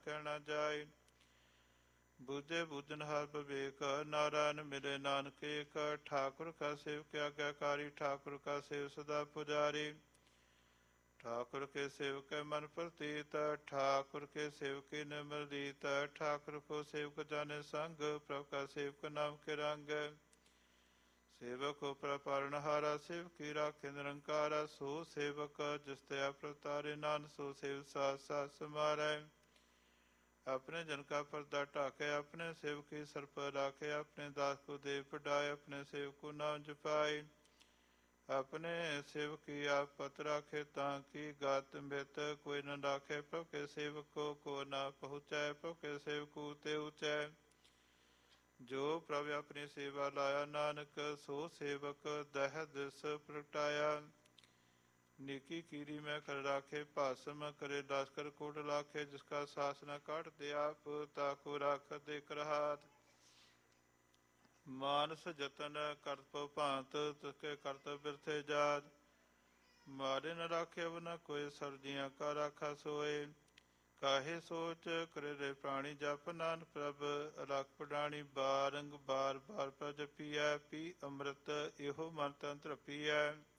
ਕਹਿਣਾ ਜਾਏ। ਬੁੱਝੇ ਬੁੱਝਨਹਾਰ ਵਿਵੇਕ, ਨਾਰਾਇਣ ਮਿਲੇ ਨਾਨਕ ਏਕ। ਠਾਕੁਰ ਕਾ ਸੇਵਕ ਆਗਿਆਕਾਰੀ, ਠਾਕੁਰ ਕਾ ਸੇਵ ਸਦਾ ਪੁਜਾਰੀ। ਠਾकुर के सेवक मन प्रतीत, ठाकुर के सेवक निर्मल रीत। ठाकुर को सेवक जाने संग, प्रभु का सेवक नाम के रंग। सेवक को प्रपारणहारा, सेवकी राखे निरंकारा। सो सेवक जिस तया प्रतारे, नानक सो सेव साथ साथ समारै। अपने जन का पर्दा ढाके, अपने सेवकी सर पर राखे। अपने दास को देव बढ़ाए, अपने सेवक को नाम जपाए। अपने सेवकी आप पत राखे, ताकि गात मित कोई न राखे। प्रभु के सेवक को न पहुँचै, प्रभु के सेवक ते ऊँचै। जो प्रभु अपनी सेवा लाया, नानक सो सेवक दह दिस प्रगटाया। नीकी कीरी में कर राखे, भाषम करे लास्कर कोट लाखे। जिसका सास न काट दे आप, ताको राख दे कर हाथ। मानस जतन करत भांत, तिसके करत बिरथे जात। मारे न राखे अब न कोई, सरजियां का राखा सोए। काहे सोच करे रे प्राणी, जप नानक प्रभ रख पडाणी। बारंग बार बार प्रभ जपीਐ, पी अमृत इहो मन तन तृपीਐ।